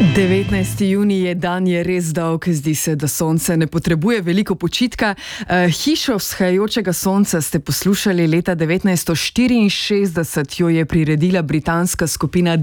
19. junij je dan, je res dolg, zdi se, da sonce ne potrebuje veliko počitka. Hišo vzhajajočega sonca ste poslušali leta 1964, jo je priredila britanska skupina